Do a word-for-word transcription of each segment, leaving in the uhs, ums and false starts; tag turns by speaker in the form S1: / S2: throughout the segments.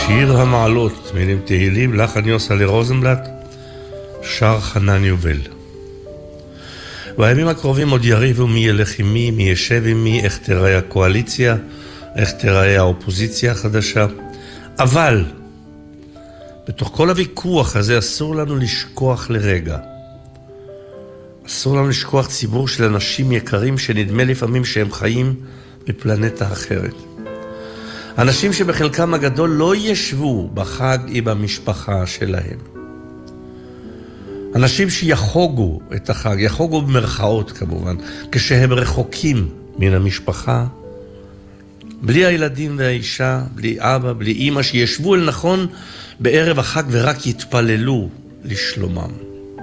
S1: שיר המעלות, מילים תהילים, לחן יוסלה רוזנבלט, שר חנן יובל. בימים הקרובים עוד יריבו מי ילך עם מי, מי ישב עם מי, איך תראה הקואליציה, איך תראה האופוזיציה החדשה. אבל בתוך כל הוויכוח הזה אסור לנו לשכוח לרגע. אסור לנו לשכוח ציבור של אנשים יקרים שנדמה לפעמים שהם חיים בפלנטה אחרת. אנשים שבחלקם הגדול לא ישבו בחג עם המשפחה שלהם. אנשים שיחוגו את החג, יחוגו במרכאות כמובן, כשהם רחוקים מן המשפחה, בלי הילדים והאישה, בלי אבא, בלי אמא, שישבו אל נכון בערב החג ורק יתפללו לשלומם.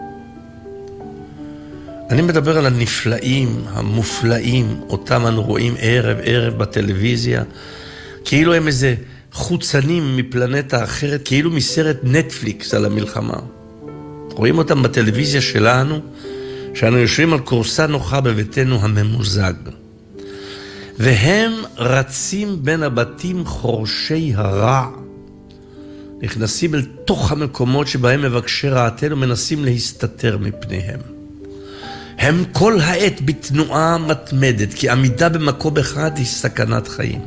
S1: אני מדבר על הנפלאים, המופלאים, אותם אנו רואים ערב ערב בטלוויזיה, כאילו הם איזה חוצנים מפלנטה אחרת, כאילו מסרט נטפליקס על המלחמה. רואים אותם בטלוויזיה שלנו, שאנו יושבים על קורסה נוחה בביתנו הממוזג. והם רצים בין הבתים חורשי הרע, נכנסים אל תוך המקומות שבהם מבקשי רעתנו מנסים להסתתר מפניהם. הם כל העת בתנועה מתמדת, כי עמידה במקום אחד היא סכנת חיים.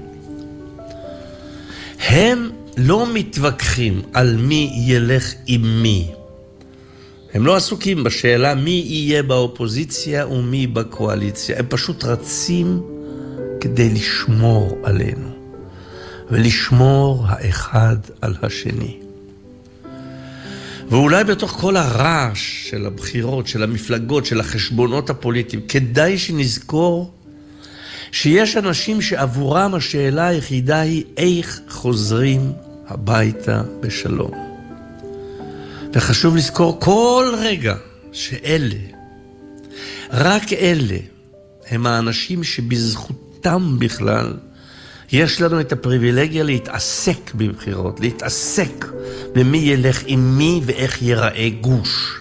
S1: הם לא מתווכחים על מי ילך עם מי. הם לא עסוקים בשאלה מי יהיה באופוזיציה ומי בקואליציה. הם פשוט רצים כדי לשמור עלינו. ולשמור האחד על השני. ואולי בתוך כל הרעש של הבחירות, של המפלגות, של החשבונות הפוליטיים, כדאי שנזכור שיש אנשים שעבורם השאלה היחידה היא איך חוזרים הביתה בשלום. וחשוב לזכור כל רגע שאלה, רק אלה, הם האנשים שבזכותם בכלל יש לנו את הפריבילגיה להתעסק בבחירות, להתעסק במי ילך עם מי ואיך ייראה גוש.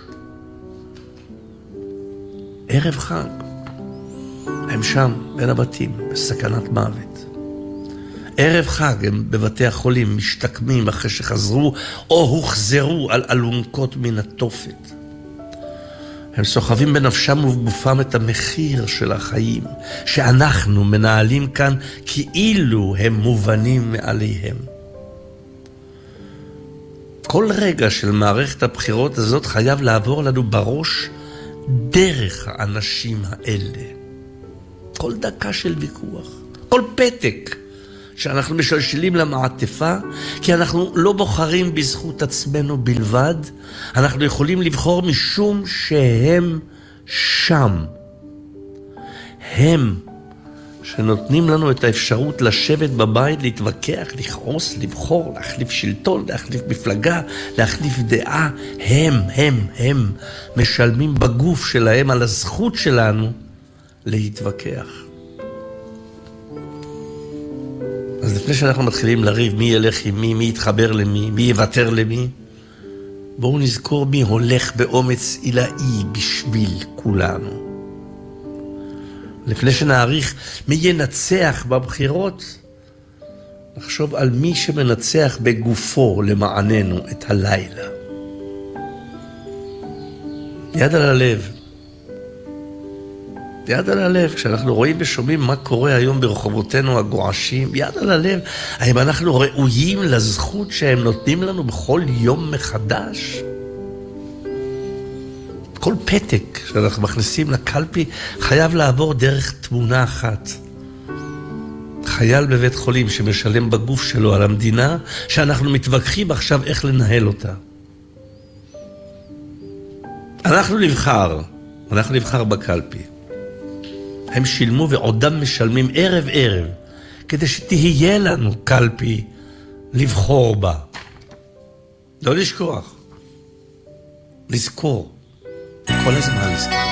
S1: ערב חג, הם שם בין הבתים, בסכנת מוות. ערב חג הם בבתי החולים משתקמים אחרי שחזרו או הוחזרו על אלונקות מן התופת. הם סוחבים בנפשם ובגופם את המחיר של החיים שאנחנו מנהלים כאן כאילו הם מובנים מעליהם. כל רגע של מערכת הבחירות הזאת חייב לעבור לנו בראש דרך האנשים האלה. כל דקה של ויכוח, כל פתק שאנחנו משלשלים למעטפה, כי אנחנו לא בוחרים בזכות עצמנו בלבד, אנחנו יכולים לבחור משום שהם שם. הם שנותנים לנו את האפשרות לשבת בבית, להתווכח, לכעוס, לבחור, להחליף שלטון, להחליף מפלגה, להחליף דעה. הם, הם, הם משלמים בגוף שלהם על הזכות שלנו להתווכח. אז לפני שאנחנו מתחילים לריב מי ילך עם מי, מי יתחבר למי, מי יוותר למי, בואו נזכור מי הולך באומץ עילאי בשביל כולנו. לפני שנעריך מי ינצח בבחירות, נחשוב על מי שמנצח בגופו למעננו את הלילה. יד על הלב. יד על הלב, כשאנחנו רואים ושומעים מה קורה היום ברחובותינו הגועשים, יד על הלב, האם אנחנו ראויים לזכות שהם נותנים לנו בכל יום מחדש? כל פתק שאנחנו מכניסים לקלפי חייב לעבור דרך תמונה אחת. חייל בבית חולים שמשלם בגוף שלו על המדינה, שאנחנו מתווכחים עכשיו איך לנהל אותה. אנחנו נבחר, אנחנו נבחר בקלפי. הם שילמו ועודם משלמים ערב ערב, כדי שתהיה לנו קלפי לבחור בה. לא לשכוח, לזכור, כל הזמן לזכור.